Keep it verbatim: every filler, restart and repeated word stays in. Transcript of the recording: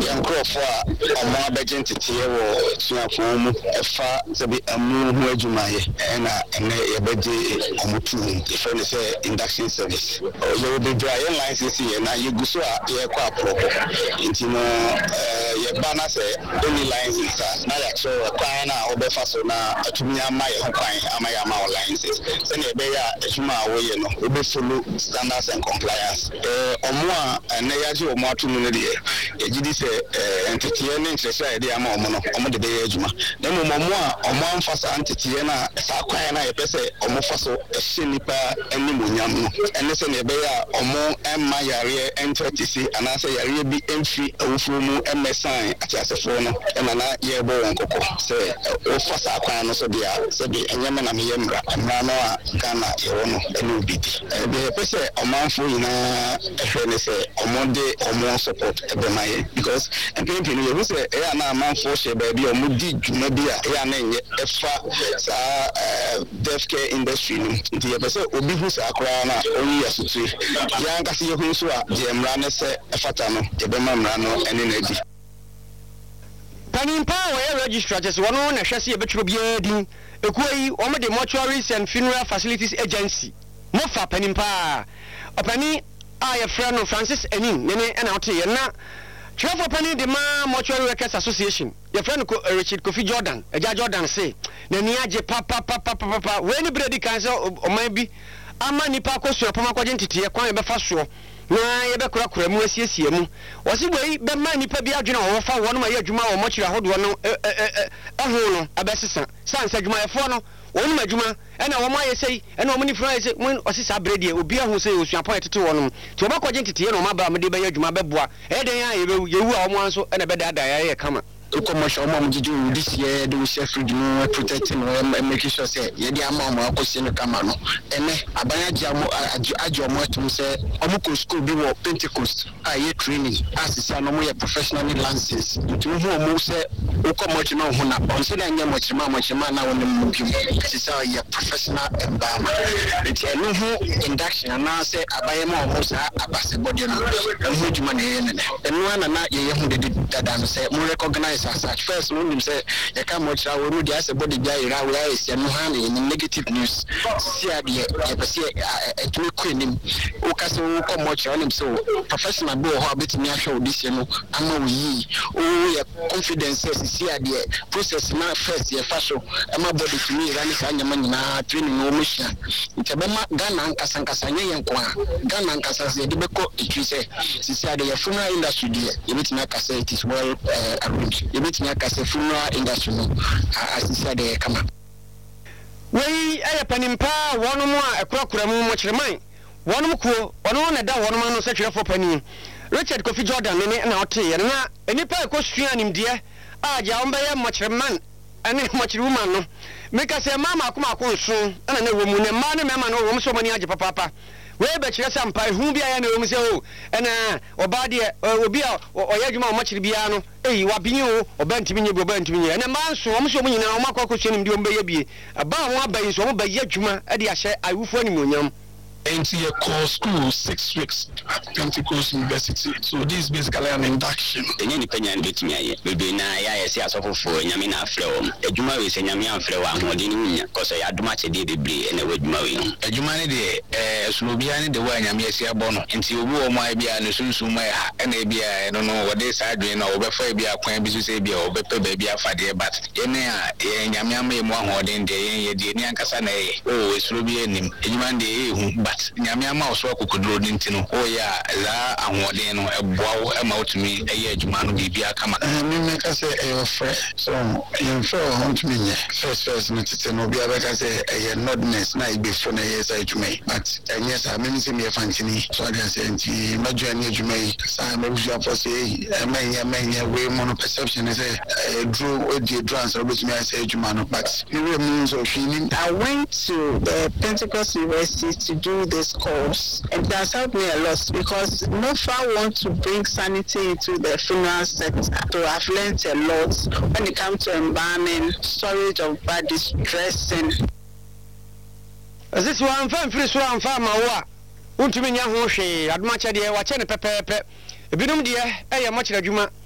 yankrofo a omo abegin titiye wo suafo mu efa sebi amu hu adwumaye na ene yebedi omutu ife ne say induction service you will be dry license here na yeguso a ye kwa propo intino ye bana say only license na ya so kwan na obefa so na atumi ama ye ho kwan ama ya ma license se ne be ya adwuma a wo ye no obe follow standards and compliance eh omo a na ya ji omo atumu ne de ye gidi se entitiye ne ntresa de ama omo no omo de be ye adwuma na mo omo a omo amfasa entitiye na sa kwan na ye pese omo faso ehye nipa eni monyam no ene se ne be ya omo emma yare entity anase yare bi emfi awufo mu emesan atiasefo no ena na ye bo won kokko se o fasa kwan no so dia se bi enyeme na me yemra emra no a Ghana ye wono ene obidi e be pese omanfo yina ehwe ne se omonde omo support ebemaye because empempe no ye se e na amanfo hye ba bi omudi dwuma bi a e na enye efa sa deaf care industry no nti ye pese obi hu sa akra na oyi asutu ya nkase ye hu so a je emra ne se efata no ebema emra no ene na di Panimpa we registrar just wono na hwese ye betro bia din ekuyi o me de mortuaries and funeral facilities agency mo fa panimpa opani a ye frɛ no Francis Enin ne ne na ote ye na Trafo pani de ma mortuary workers association ye frɛ no Richard Kofi Jordan eja Jordan say na ni age papa papa papa we ni bredi kan se o man bi ama nipa kosu apoma kwaje ntete kwan ye befa so na ye be kura kura mu asiesie mu wo se boyi be ma nipa bi adwena wo fa wo no ma ye adwuma wo mochiri ahodo no eho no abesesa sansa adwuma ye fo no wonu madwuma ena wo ma ye sei ena wo ni fra ye sei mun osisa bredi obi ahu sei osuapon etete wo no ti wo bakwaje ntete no ma ba me de be ye adwuma beboa e den ya ye wu a wo mo anso ena be da da ya ye kama commercial mom did you this year do chef no protecting and making sure say ye dia ma mo akosi no kama no ene abanya jamo ajo mo tum say omuko school bi wo Pentecost a ye training asisa no mo ye professionally license nti hu mo say o commercial no hu na on say na nya mo chima mo chima na won mo bi asisa ye professional environment nti enu hu induction na say abaya ma mo sa abase body no hu juma na ye ne enu na na ye hu de dada no say mo recognize as such first no nim say you can much our road as a body guy ra we is no hand in negative news see ade e be say e to kwenim o ka say o come much on him so professional go ho betimi ahwe this year no ama we yi o ye confidence see ade process na first ye fa so ama body to me ran sa nyama nyina training no mission ntebema Ghana nkasa nkasa nye yen kwa Ghana nkasa se de beko itwi say see ade ye funeral industry dey ye betimi akasa it is well arranged you bet me akase funeral industry no asisa de kama we aye panimpa wono mu a ekrakura mu mo kyerman wono ko wono na da wono ma no se kyerefo pani Richard Kofi Jordan ne na ote ye na enipa ekosua nimde a ja omba ye mo kyerman ene mo kyeruma no meka se mama akoma akonso na na wo mu ne ma ne mema no wo mo so mani age papa papa we be kyerɛ sampai hu bia ya na wo mu se o ɛna oba de obi a oyɛ adwuma o makyere bia no eyi wa binyi o oba ntimi nye oba ntimi nye ɛna ma nso wo mu so mu nyina wo makɔ akɔsua nim de wo mbɛyɛ bie aba ho abayi so wo bɛyɛ adwuma ɛde ahyɛ awufo animonyam into your core school six weeks at Pentecost University. So this is basically an induction. Any independent bit me, be na ya esi asofo for nyame na afre wo. Adwuma we se nyame amfre wo ahode ni nya. Cause ya adwuma chede bebre na wadwuma we no. Adwuma ne de eh so bia ne de wa nyame esi abo no. Nti obi wo mo bia no sunsun ma ya na bia no no wode sa adwen na obefa bia kwan bi so se bia obepe ba bia afade but ene a nyame ama mu ahode de ye de ni ankasa na ye. O esuro bia nim. Adwuma de ye hu but nyame ama oso akokodro ni ntino o ya za ahoden no eboawo ema otumi eye adwuma no bibia kama me me ka say e frɛ so you feel want me nye first first no tete no bia be ka say e nodness na ibe fo na yes adwuma but enye sa me nse me fantini so I can say nti madwa ni adwuma yi sa me bua for say emenya menya we mono perception is a draw o di trans so betumi I say adwuma no but you means of feeling. I went to the Pentecost University to do this course, and it has helped me a lot because Mofa want to bring sanity into the funeral sector. So I've learned a lot when it comes to embalming, storage of bodies, dressing. As this one fan free swan farmer wa untumi nya ho hwe adoma kyade wa kyene pepepe ebinum de e ya mo kyerɛ adwuma